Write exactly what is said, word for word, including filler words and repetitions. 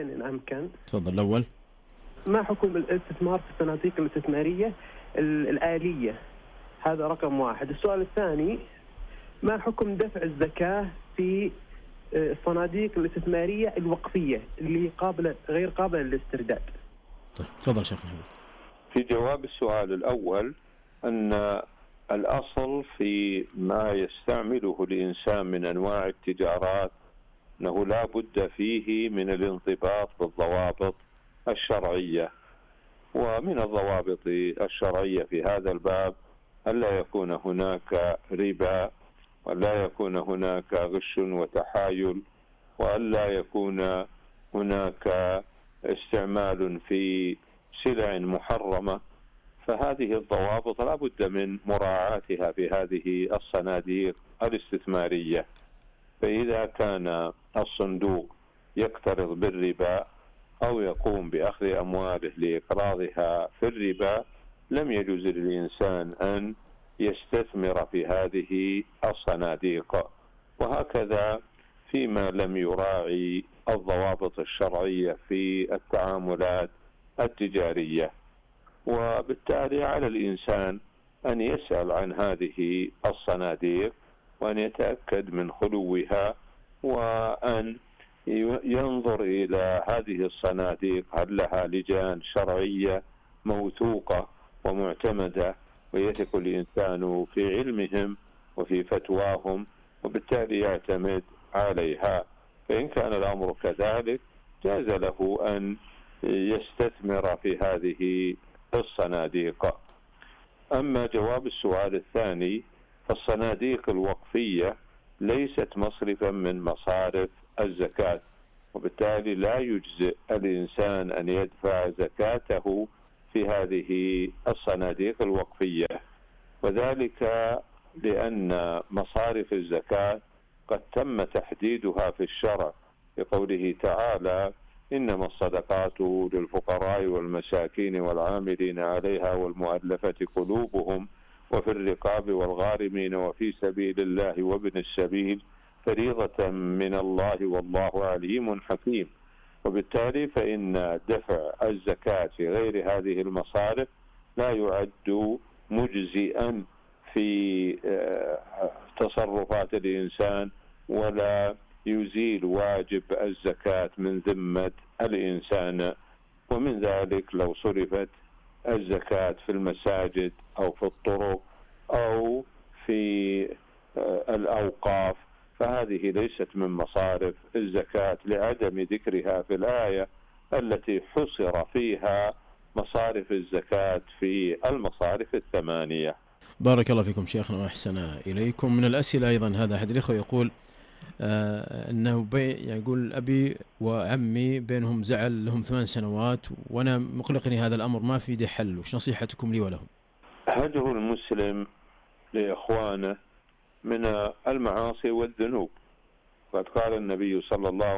سؤالين إن أمكن. تفضل. الأول، ما حكم الاستثمار في الصناديق الاستثمارية الآلية؟ هذا رقم واحد. السؤال الثاني، ما حكم دفع الزكاة في الصناديق الاستثمارية الوقفية اللي قابلة غير قابلة للاسترداد؟ طيب تفضل شيخنا. في جواب السؤال الأول، أن الأصل في ما يستعمله الإنسان من أنواع التجارات أنه لا بد فيه من الانضباط بالضوابط الشرعية، ومن الضوابط الشرعية في هذا الباب ألا يكون هناك ربا، ولا يكون هناك غش وتحايل، وألا يكون هناك استعمال في سلع محرمة. فهذه الضوابط لا بد من مراعاتها في هذه الصناديق الاستثمارية. فإذا كان الصندوق يقترض بالربا أو يقوم بأخذ أمواله لإقراضها في الربا، لم يجوز للإنسان أن يستثمر في هذه الصناديق. وهكذا فيما لم يراعي الضوابط الشرعية في التعاملات التجارية. وبالتالي على الإنسان أن يسأل عن هذه الصناديق وأن يتأكد من خلوها، وأن ينظر إلى هذه الصناديق هل لها لجان شرعية موثوقة ومعتمدة ويثق الإنسان في علمهم وفي فتواهم، وبالتالي يعتمد عليها. فإن كان الأمر كذلك جاز له أن يستثمر في هذه الصناديق. أما جواب السؤال الثاني، فالصناديق الوقفية ليست مصرفا من مصارف الزكاة، وبالتالي لا يجزئ الإنسان أن يدفع زكاته في هذه الصناديق الوقفية، وذلك لأن مصارف الزكاة قد تم تحديدها في الشرع بقوله تعالى: إنما الصدقات للفقراء والمساكين والعاملين عليها والمؤلفة قلوبهم وفي الرقاب والغارمين وفي سبيل الله وابن السبيل فريضة من الله والله عليم حكيم. وبالتالي فإن دفع الزكاة في غير هذه المصارف لا يعد مجزئا في تصرفات الإنسان، ولا يزيل واجب الزكاة من ذمة الإنسان. ومن ذلك لو صرفت الزكاة في المساجد أو في الطرق أو في الأوقاف فهذه ليست من مصارف الزكاة لعدم ذكرها في الآية التي حصر فيها مصارف الزكاة في المصارف الثمانية. بارك الله فيكم شيخنا وأحسن إليكم. من الأسئلة أيضا هذا أحد الإخوة يقول آه أنه بي يقول أبي وعمي بينهم زعل لهم ثمان سنوات وأنا مقلقني هذا الأمر، ما في حل، وش نصيحتكم لي ولهم؟ هجر المسلم لإخوانه من المعاصي والذنوب. قد قال النبي صلى الله